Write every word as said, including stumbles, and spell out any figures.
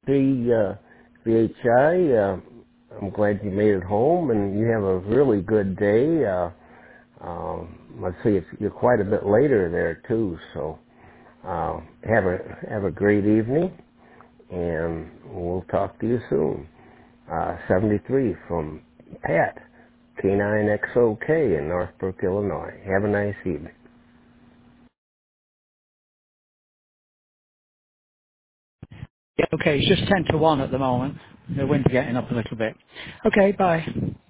the uh, V H I. Uh, I'm glad you made it home, and you have a really good day. Uh, um, let's see, it's, you're quite a bit later there too. So uh, have a have a great evening, and we'll talk to you soon. Uh, seventy-three from Pat, K nine X O K in Northbrook, Illinois. Have a nice evening. Yeah, okay, it's just ten to one at the moment. The wind's getting up a little bit. Okay, bye.